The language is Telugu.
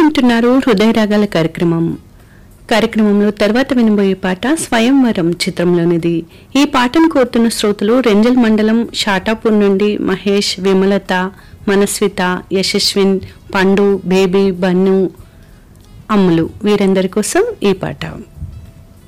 వింటున్నారు హృదయ రాగాల కార్యక్రమంలో తర్వాత వినబోయే పాట స్వయంవరం చిత్రంలోనిది. ఈ పాటను కోరుతున్న శ్రోతలు రెంజల్ మండలం షాటాపూర్ నుండి మహేష్, విమలత, మనస్విత, యశస్విన్, పండు, బేబీ, బన్ను, అమ్ములు వీరందరి కోసం ఈ పాట.